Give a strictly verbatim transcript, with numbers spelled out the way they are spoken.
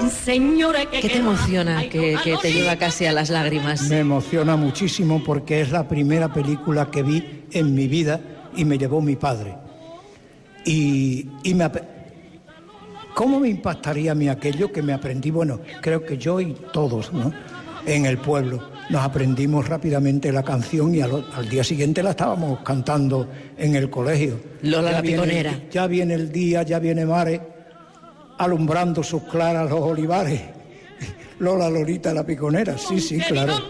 ¿Qué te emociona, que, que te lleva casi a las lágrimas? Me emociona muchísimo porque es la primera película que vi en mi vida y me llevó mi padre. Y, y me, ¿cómo me impactaría a mí aquello que me aprendí? Bueno, creo que yo y todos, ¿no?, en el pueblo nos aprendimos rápidamente la canción y al, al día siguiente la estábamos cantando en el colegio. Lola la Piconera. Viene, ya viene el día, ya viene Mare, alumbrando sus claras los olivares. Lola Lolita la Piconera, sí, sí, claro.